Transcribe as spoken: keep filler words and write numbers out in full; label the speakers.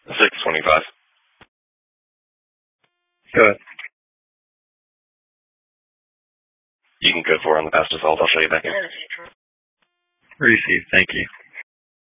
Speaker 1: six twenty-five.
Speaker 2: Go ahead.
Speaker 1: You can go for it on the pass default. I'll show you back in.
Speaker 2: Receive. Thank you.